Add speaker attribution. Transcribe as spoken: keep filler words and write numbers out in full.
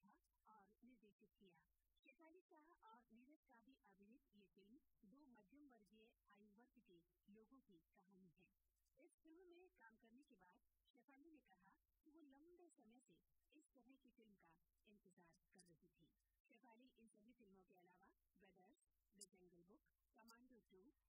Speaker 1: लिखा और निर्देशित किया। शेफाली शाह और नीरज का भी अभिनीत ये फिल्म दो मध्यम वर्गीय आयु वर्ग के लोगों की कहानी है। इस फिल्म में काम करने के बाद शेफाली ने कहा कि वो लंबे समय से इस तरह की फिल्म का इंतजार कर रही थी। शेफाली इन सभी फिल्मों के अलावा brothers, the jungle book, commando to,